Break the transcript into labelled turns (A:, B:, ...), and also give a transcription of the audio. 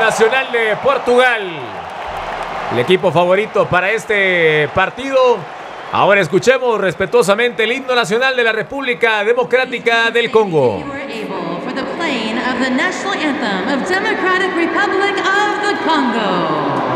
A: nacional de Portugal. El equipo favorito para este partido. Ahora escuchemos respetuosamente el himno nacional de la República Democrática del Congo.
B: The national anthem of Democratic Republic of the Congo.